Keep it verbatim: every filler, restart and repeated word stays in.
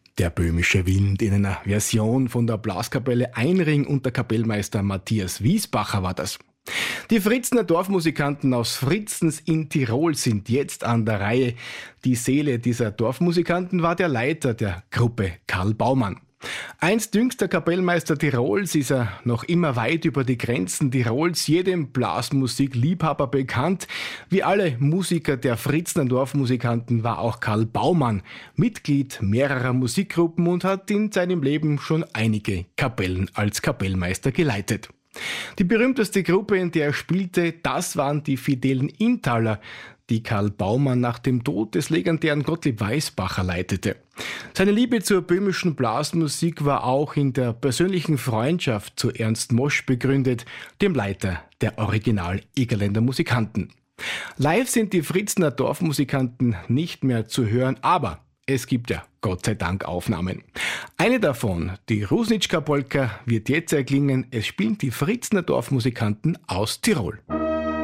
Der böhmische Wind in einer Version von der Blaskapelle Einring unter Kapellmeister Matthias Wiesbacher war das. Die Fritzner Dorfmusikanten aus Fritzens in Tirol sind jetzt an der Reihe. Die Seele dieser Dorfmusikanten war der Leiter der Gruppe, Karl Baumann. Einst jüngster Kapellmeister Tirols ist er noch immer weit über die Grenzen Tirols jedem Blasmusikliebhaber bekannt. Wie alle Musiker der Fritzner Dorfmusikanten war auch Karl Baumann Mitglied mehrerer Musikgruppen und hat in seinem Leben schon einige Kapellen als Kapellmeister geleitet. Die berühmteste Gruppe, in der er spielte, das waren die Fidelen Inntaler, die Karl Baumann nach dem Tod des legendären Gottlieb Weisbacher leitete. Seine Liebe zur böhmischen Blasmusik war auch in der persönlichen Freundschaft zu Ernst Mosch begründet, dem Leiter der Original-Egerländer Musikanten. Live sind die Fritzner Dorfmusikanten nicht mehr zu hören, aber es gibt ja Gott sei Dank Aufnahmen. Eine davon, die Rusnitschka Polka, wird jetzt erklingen. Es spielen die Fritzner Dorfmusikanten aus Tirol.